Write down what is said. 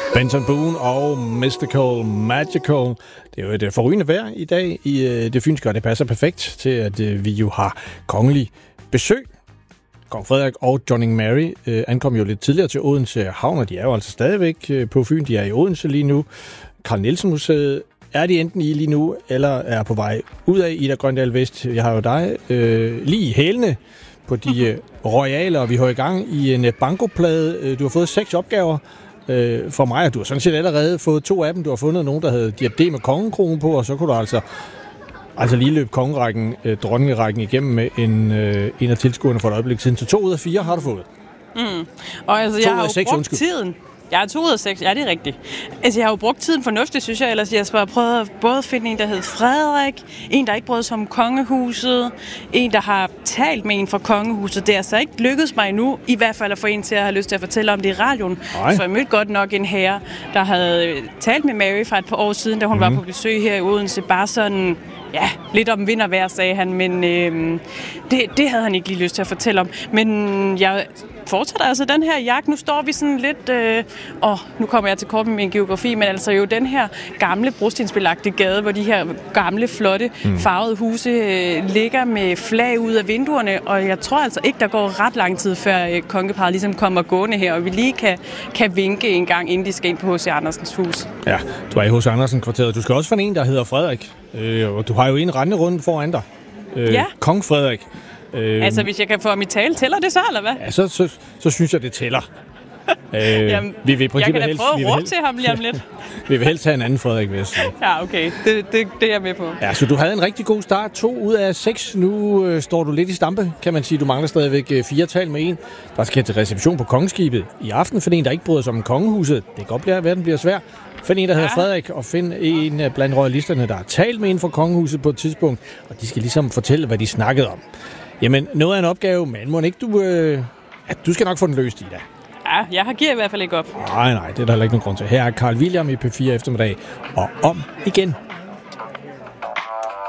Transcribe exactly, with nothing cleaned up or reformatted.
Benson Boone og Mystical Magical. Det er jo et forrygende vejr i dag i det fynske, og det passer perfekt til, at vi jo har kongelig besøg. Kong Frederik og dronning Mary øh, ankom jo lidt tidligere til Odense Havn, og de er jo altså stadigvæk øh, på Fyn. De er i Odense lige nu. Carl Nielsen Museet er de enten i lige nu, eller er på vej ud af Ida Grøndal Vest. Jeg har jo dig øh, lige i hælene på de øh, royale, og vi har i gang i en bankoplade. Du har fået seks opgaver øh, for mig, og du har sådan set allerede fået to af dem. Du har fundet nogen, der havde diadem med kongekrone på, og så kunne du altså Altså lige løb kongerækken, øh, dronningerækken igennem med en, øh, en af tilskuerne for et øjeblik siden. Så to ud af fire har du fået. Mm. Og altså, to jeg har jo seks, brugt undskyld. tiden. Jeg er to ud af seks, ja, det er rigtigt. Altså, jeg har jo brugt tiden fornuftigt, synes jeg. Ellers jeg har prøvet at både finde en, der hed Frederik, en, der ikke brød sig om kongehuset, en, der har talt med en fra kongehuset. Det er altså ikke lykkedes mig endnu, i hvert fald at få en til at have lyst til at fortælle om det i radioen. Nej. For jeg mødte godt nok en herre, der havde talt med Mary for et par år siden, da hun mm. var på besøg her i Odense. Bare sådan, ja, lidt om vind og vejr, sagde han, men øh, det, det havde han ikke lige lyst til at fortælle om. Men jeg fortsætter altså den her jagt. Nu står vi sådan lidt, øh, og nu kommer jeg til kort med min geografi, men altså jo den her gamle brostensbelagte gade, hvor de her gamle, flotte, mm. farvede huse øh, ligger med flag ud af vinduerne, og jeg tror altså ikke, der går ret lang tid, før øh, kongeparret ligesom kommer gående her, og vi lige kan, kan vinke en gang, inden de skal ind på H C Andersens hus. Ja, du er i H C Andersen kvarteret. Du skal også finde en, der hedder Frederik, øh, og du har jo en rende rundt foran dig. Øh, ja. Kong Frederik. Øh, altså, hvis jeg kan få ham i tale, tæller det så, eller hvad? Ja, så, så, så synes jeg, det tæller. øh, Jamen, vi vil jeg kan da helst, prøve at råbe helst, til ham lige om lidt. vi vil helst have en anden Frederik, vil jeg sige. Ja, okay. Det, det, det er jeg med på. Ja, så du havde en rigtig god start. To ud af seks. Nu øh, står du lidt i stampe, kan man sige. Du mangler stadigvæk øh, fire tal med en. Der skal til reception på kongeskibet i aften, for en, der ikke bryder sig om kongehuset. Det kan godt blive, at verden bliver svær. Find en, der hedder ja. Frederik, og find en blandt royalisterne, der har talt med en fra kongehuset på et tidspunkt, og de skal ligesom fortælle, hvad de snakkede om. Jamen, noget af en opgave, men må ikke du... Øh, at du skal nok få den løst, Ida. Ja, jeg har givet i hvert fald ikke op. Nej, nej, det er der heller ikke nogen grund til. Her er Carl William i P fire eftermiddag, og om igen.